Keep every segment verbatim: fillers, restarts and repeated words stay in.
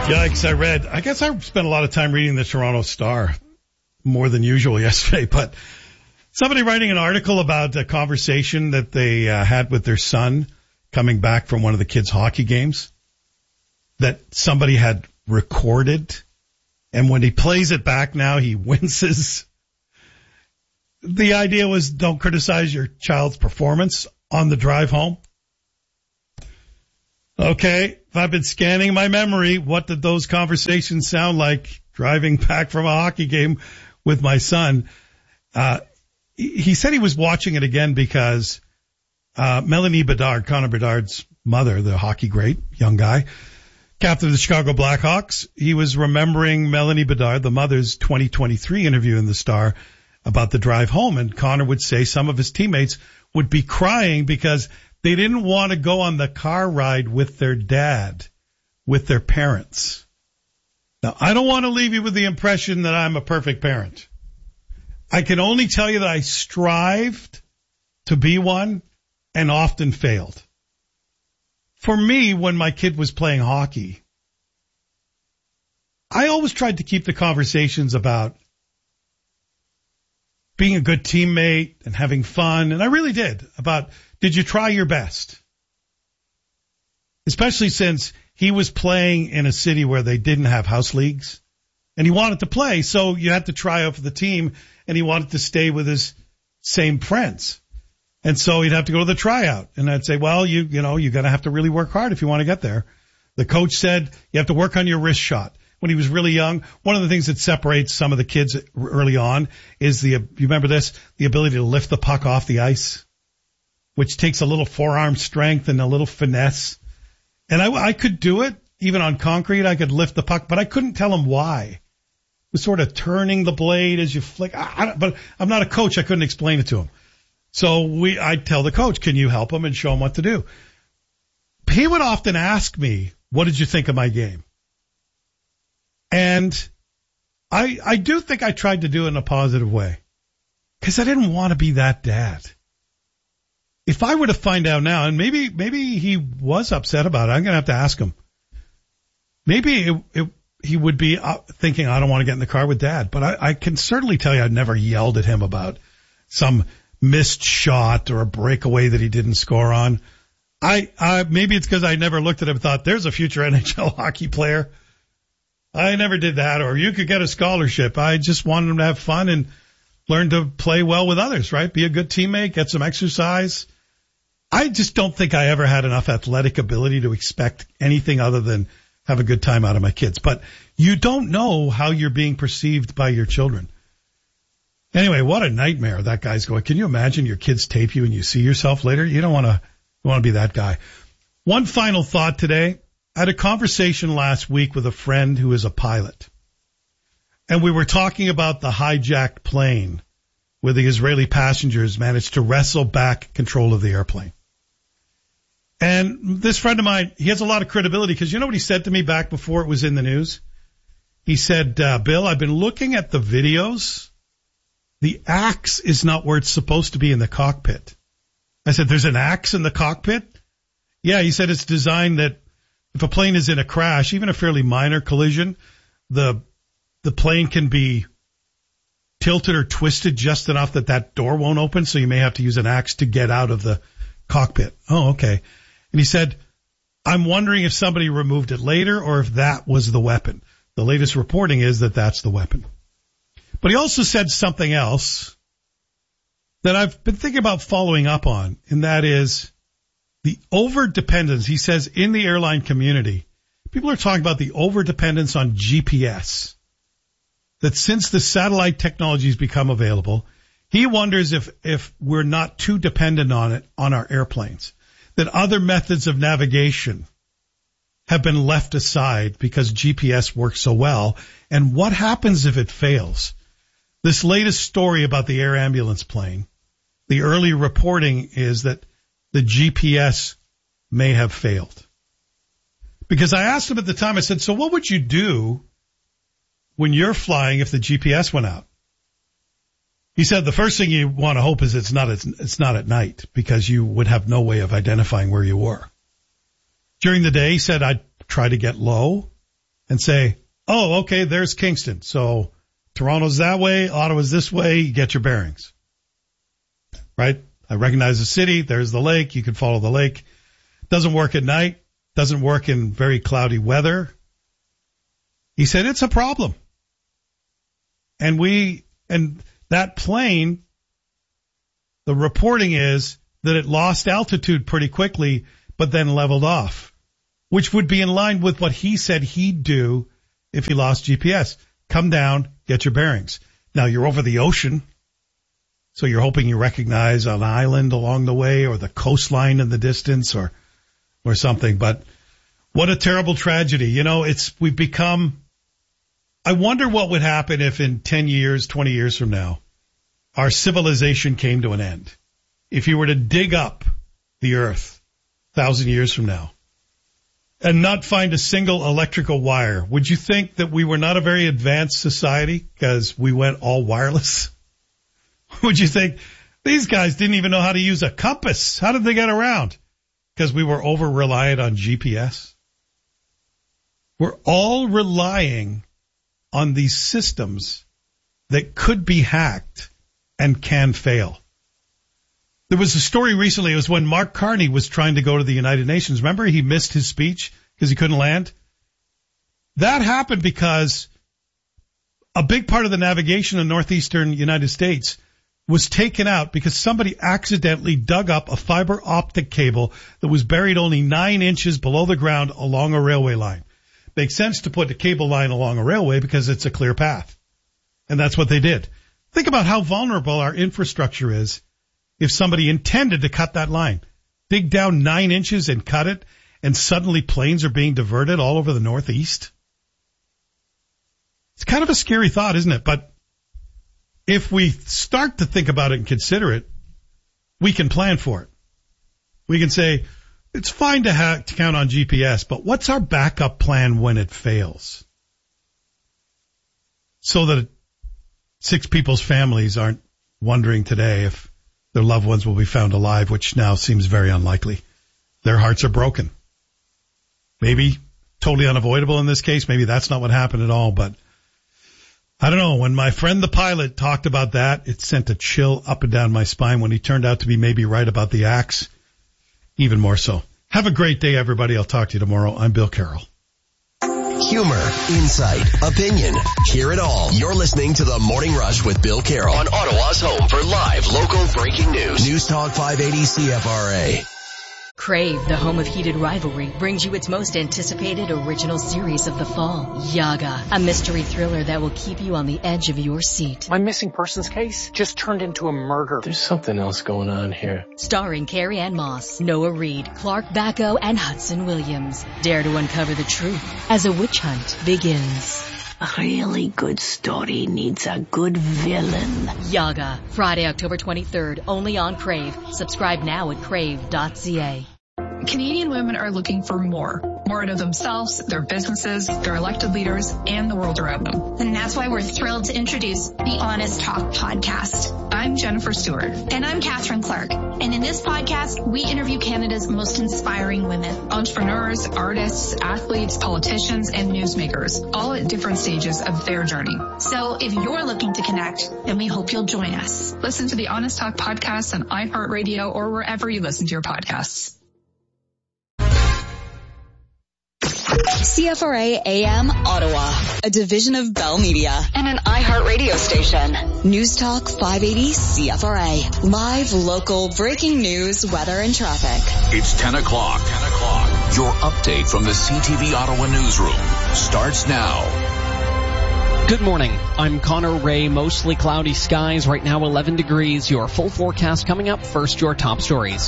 Yikes, I read, I guess I spent a lot of time reading the Toronto Star, more than usual yesterday, but somebody writing an article about a conversation that they uh, had with their son coming back from one of the kids' hockey games that somebody had recorded. And when he plays it back now, he winces. The idea was don't criticize your child's performance on the drive home. Okay, if I've been scanning my memory, what did those conversations sound like driving back from a hockey game with my son? Uh, he said he was watching it again because uh, Melanie Bedard, Connor Bedard's mother, the hockey great, young guy, captain of the Chicago Blackhawks, he was remembering Melanie Bedard, the mother's twenty twenty-three interview in the Star about the drive home. And Connor would say some of his teammates would be crying because they didn't want to go on the car ride with their dad, with their parents. Now, I don't want to leave you with the impression that I'm a perfect parent. I can only tell you that I strived to be one and often failed. For me, when my kid was playing hockey, I always tried to keep the conversations about being a good teammate and having fun, and I really did, about did you try your best? Especially since he was playing in a city where they didn't have house leagues, and he wanted to play, so you had to try out for the team, and he wanted to stay with his same friends. And so he'd have to go to the tryout, and I'd say, well, you you know, you're going to have to really work hard if you want to get there. The coach said you have to work on your wrist shot. When he was really young, one of the things that separates some of the kids early on is the, you remember this, the ability to lift the puck off the ice, which takes a little forearm strength and a little finesse. And I, I could do it, even on concrete, I could lift the puck, but I couldn't tell him why. It was sort of turning the blade as you flick, I, I, but I'm not a coach, I couldn't explain it to him. So we, I'd tell the coach, can you help him and show him what to do? He would often ask me, what did you think of my game? And I, I do think I tried to do it in a positive way because I didn't want to be that dad. If I were to find out now, and maybe, maybe he was upset about it, I'm going to have to ask him. Maybe it, it, he would be thinking, I don't want to get in the car with dad, but I, I can certainly tell you I'd never yelled at him about some missed shot or a breakaway that he didn't score on. I, I, maybe it's because I never looked at him and thought there's a future N H L hockey player. I never did that, or you could get a scholarship. I just wanted him to have fun and learn to play well with others, right? Be a good teammate, get some exercise. I just don't think I ever had enough athletic ability to expect anything other than have a good time out of my kids. But you don't know how you're being perceived by your children. Anyway, what a nightmare that guy's going. Can you imagine your kids tape you and you see yourself later? You don't want to want to be that guy. One final thought today. I had a conversation last week with a friend who is a pilot, and we were talking about the hijacked plane where the Israeli passengers managed to wrestle back control of the airplane. And this friend of mine, he has a lot of credibility because you know what he said to me back before it was in the news? He said, uh, Bill, I've been looking at the videos. The axe is not where it's supposed to be in the cockpit. I said, there's an axe in the cockpit? Yeah, he said it's designed that if a plane is in a crash, even a fairly minor collision, the the plane can be tilted or twisted just enough that that door won't open, so you may have to use an axe to get out of the cockpit. Oh, okay. And he said, I'm wondering if somebody removed it later or if that was the weapon. The latest reporting is that that's the weapon. But he also said something else that I've been thinking about following up on, and that is the over-dependence. He says in the airline community, people are talking about the over-dependence on G P S, that since the satellite technology has become available, he wonders if, if we're not too dependent on it on our airplanes, that other methods of navigation have been left aside because G P S works so well. And what happens if it fails? This latest story about the air ambulance plane, the early reporting is that the G P S may have failed. Because I asked him at the time, I said, so what would you do when you're flying if the G P S went out? He said the first thing you want to hope is it's not, it's, it's not at night because you would have no way of identifying where you were. During the day, he said, I'd try to get low and say, oh, okay, there's Kingston. So Toronto's that way, Ottawa's this way, you get your bearings. Right? I recognize the city, there's the lake, you can follow the lake. Doesn't work at night, doesn't work in very cloudy weather. He said it's a problem. And we, and that plane, the reporting is that it lost altitude pretty quickly, but then leveled off, which would be in line with what he said he'd do if he lost G P S. Come down, get your bearings. Now you're over the ocean, so you're hoping you recognize an island along the way or the coastline in the distance or, or something. But what a terrible tragedy. You know, it's, we've become, I wonder what would happen if in ten years, twenty years from now, our civilization came to an end. If you were to dig up the earth a thousand years from now and not find a single electrical wire, would you think that we were not a very advanced society because we went all wireless? Would you think these guys didn't even know how to use a compass? How did they get around? Because we were over reliant on G P S. We're all relying on these systems that could be hacked and can fail. There was a story recently. It was when Mark Carney was trying to go to the United Nations. Remember, he missed his speech because he couldn't land? That happened because a big part of the navigation in northeastern United States was taken out because somebody accidentally dug up a fiber optic cable that was buried only nine inches below the ground along a railway line. Makes sense to put a cable line along a railway because it's a clear path. And that's what they did. Think about how vulnerable our infrastructure is if somebody intended to cut that line. Dig down nine inches and cut it, and suddenly planes are being diverted all over the Northeast. It's kind of a scary thought, isn't it? But if we start to think about it and consider it, we can plan for it. We can say, it's fine to, ha- to count on G P S, but what's our backup plan when it fails? So that six people's families aren't wondering today if their loved ones will be found alive, which now seems very unlikely. Their hearts are broken. Maybe totally unavoidable in this case. Maybe that's not what happened at all, but I don't know. When my friend the pilot talked about that, it sent a chill up and down my spine. When he turned out to be maybe right about the axe, even more so. Have a great day, everybody. I'll talk to you tomorrow. I'm Bill Carroll. Humor, insight, opinion. Hear it all. You're listening to The Morning Rush with Bill Carroll on Ottawa's home for live local breaking news. News Talk five eighty C F R A. Crave, the home of heated rivalry, brings you its most anticipated original series of the fall, Yaga, a mystery thriller that will keep you on the edge of your seat. My missing persons case just turned into a murder. There's something else going on here. Starring Carrie Ann Moss, Noah Reid, Clark Bacco, and Hudson Williams. Dare to uncover the truth as a witch hunt begins. A really good story needs a good villain. Yaga, Friday, October twenty-third, only on Crave. Subscribe now at crave dot c a. Canadian women are looking for more. More out of themselves, their businesses, their elected leaders, and the world around them. And that's why we're thrilled to introduce the Honest Talk podcast. I'm Jennifer Stewart. And I'm Catherine Clark. And in this podcast, we interview Canada's most inspiring women. Entrepreneurs, artists, athletes, politicians, and newsmakers, all at different stages of their journey. So if you're looking to connect, then we hope you'll join us. Listen to the Honest Talk podcast on iHeartRadio or wherever you listen to your podcasts. C F R A A M Ottawa, a division of Bell Media and an iHeartRadio station. News Talk five eighty C F R A. Live, local, breaking news, weather, and traffic. It's ten o'clock. ten o'clock. Your update from the C T V Ottawa newsroom starts now. Good morning. I'm Connor Ray. Mostly cloudy skies. Right now eleven degrees. Your full forecast coming up. First, your top stories.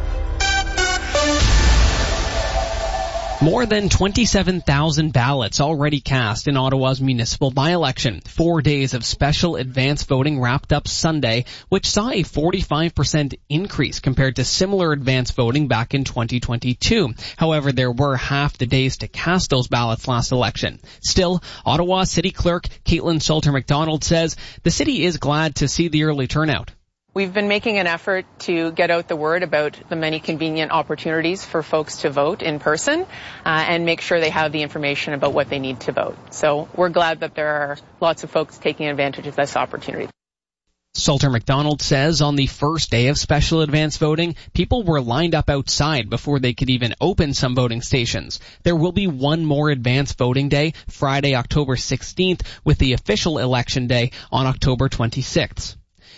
More than twenty-seven thousand ballots already cast in Ottawa's municipal by-election. Four days of special advance voting wrapped up Sunday, which saw a forty-five percent increase compared to similar advance voting back in twenty twenty-two. However, there were half the days to cast those ballots last election. Still, Ottawa City Clerk Caitlin Salter-McDonald says the city is glad to see the early turnout. We've been making an effort to get out the word about the many convenient opportunities for folks to vote in person uh, and make sure they have the information about what they need to vote. So we're glad that there are lots of folks taking advantage of this opportunity. Salter McDonald says on the first day of special advance voting, people were lined up outside before they could even open some voting stations. There will be one more advance voting day, Friday, October sixteenth, with the official election day on October twenty-sixth.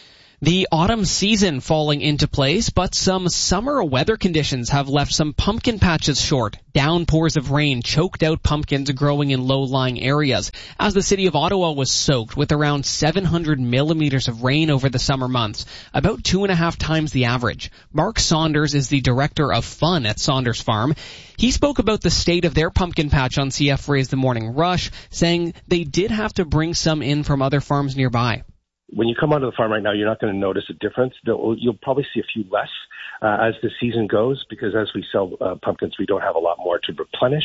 The autumn season falling into place, but some summer weather conditions have left some pumpkin patches short. Downpours of rain choked out pumpkins growing in low-lying areas, as the city of Ottawa was soaked with around seven hundred millimeters of rain over the summer months, about two and a half times the average. Mark Saunders is the director of fun at Saunders Farm. He spoke about the state of their pumpkin patch on C F Ray's The Morning Rush, saying they did have to bring some in from other farms nearby. When you come onto the farm right now, you're not going to notice a difference. You'll probably see a few less uh, as the season goes, because as we sell uh, pumpkins, we don't have a lot more to replenish.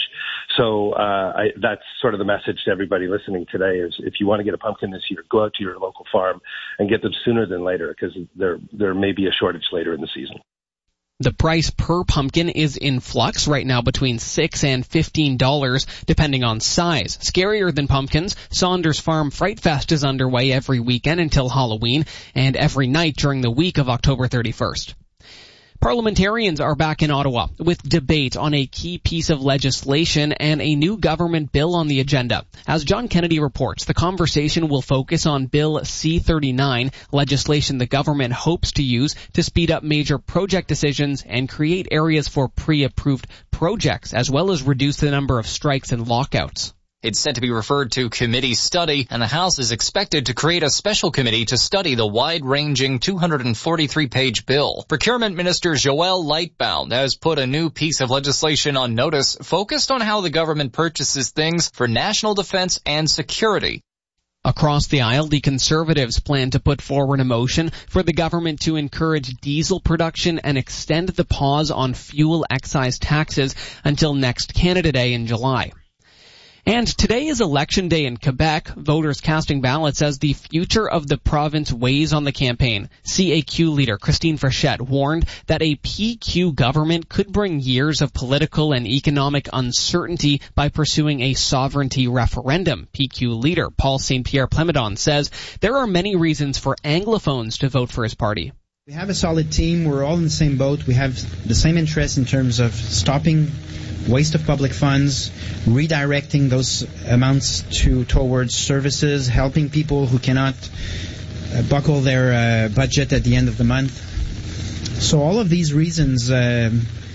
So uh, I, that's sort of the message to everybody listening today is if you want to get a pumpkin this year, go out to your local farm and get them sooner than later, because there there may be a shortage later in the season. The price per pumpkin is in flux right now between six and fifteen dollars, depending on size. Scarier than pumpkins, Saunders Farm Fright Fest is underway every weekend until Halloween and every night during the week of October thirty-first. Parliamentarians are back in Ottawa with debate on a key piece of legislation and a new government bill on the agenda. As John Kennedy reports, the conversation will focus on Bill C thirty-nine, legislation the government hopes to use to speed up major project decisions and create areas for pre-approved projects, as well as reduce the number of strikes and lockouts. It's set to be referred to committee study, and the House is expected to create a special committee to study the wide-ranging two hundred forty-three page bill. Procurement Minister Joël Lightbound has put a new piece of legislation on notice focused on how the government purchases things for national defense and security. Across the aisle, the Conservatives plan to put forward a motion for the government to encourage diesel production and extend the pause on fuel excise taxes until next Canada Day in July. And today is election day in Quebec, voters casting ballots as the future of the province weighs on the campaign. C A Q leader Christine Frechette warned that a P Q government could bring years of political and economic uncertainty by pursuing a sovereignty referendum. P Q leader Paul Saint Pierre Plamondon says there are many reasons for Anglophones to vote for his party. We have a solid team. We're all in the same boat. We have the same interests in terms of stopping waste of public funds, redirecting those amounts to towards services, helping people who cannot uh, buckle their uh, budget at the end of the month. So all of these reasons uh,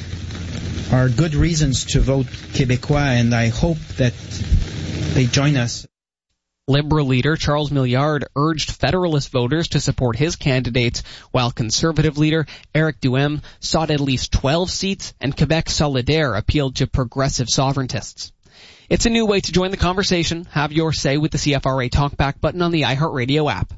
are good reasons to vote Québécois, and I hope that they join us. Liberal leader Charles Milliard urged Federalist voters to support his candidates, while Conservative leader Éric Duhem sought at least twelve seats, and Quebec Solidaire appealed to progressive sovereigntists. It's a new way to join the conversation. Have your say with the C F R A Talkback button on the iHeartRadio app.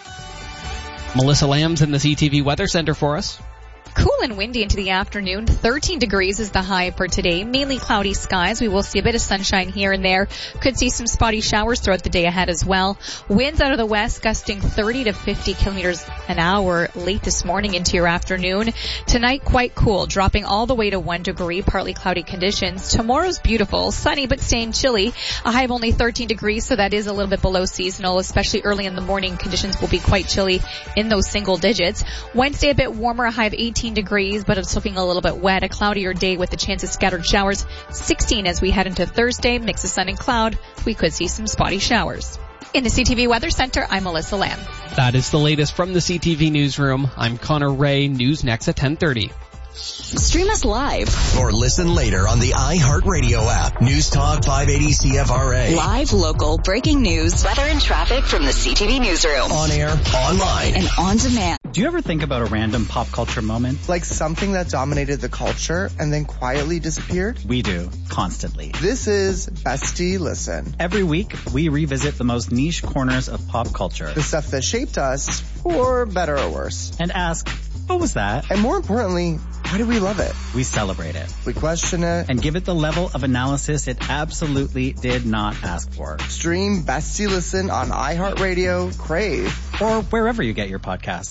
Melissa Lamb's in the C T V Weather Center for us. Cool and windy into the afternoon. thirteen degrees is the high for today. Mainly cloudy skies. We will see a bit of sunshine here and there. Could see some spotty showers throughout the day ahead as well. Winds out of the west gusting thirty to fifty kilometers an hour late this morning into your afternoon. Tonight quite cool, dropping all the way to one degree, partly cloudy conditions. Tomorrow's beautiful, sunny but staying chilly. A high of only thirteen degrees, so that is a little bit below seasonal, especially early in the morning. Conditions will be quite chilly in those single digits. Wednesday a bit warmer, a high of eighteen degrees, but it's looking a little bit wet. A cloudier day with the chance of scattered showers. sixteen as we head into Thursday. Mix of sun and cloud. We could see some spotty showers. In the C T V Weather Center, I'm Melissa Lamb. That is the latest from the C T V Newsroom. I'm Connor Ray. News next at ten thirty. Stream us live or listen later on the iHeartRadio app. News Talk five eighty C F R A. Live, local, breaking news, weather and traffic from the C T V Newsroom. On air, online, and on demand. Do you ever think about a random pop culture moment? Like something that dominated the culture and then quietly disappeared? We do, constantly. This is Bestie Listen. Every week, we revisit the most niche corners of pop culture. The stuff that shaped us, for better or worse. And ask, what was that? And more importantly, why do we love it? We celebrate it. We question it. And give it the level of analysis it absolutely did not ask for. Stream Bestie Listen on iHeartRadio, Crave, or wherever you get your podcasts.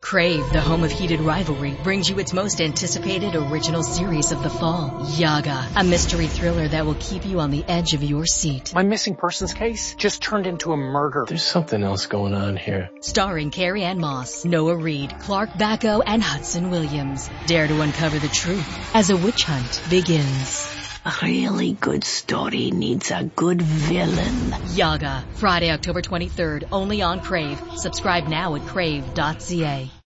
Crave, the home of heated rivalry, brings you its most anticipated original series of the fall, Yaga, a mystery thriller that will keep you on the edge of your seat. My missing persons case just turned into a murder. There's something else going on here. Starring Carrie Ann Moss, Noah Reid, Clark Bacco, and Hudson Williams. Dare to uncover the truth as a witch hunt begins. A really good story needs a good villain. Yaga, Friday, October twenty-third, only on Crave. Subscribe now at crave dot c a.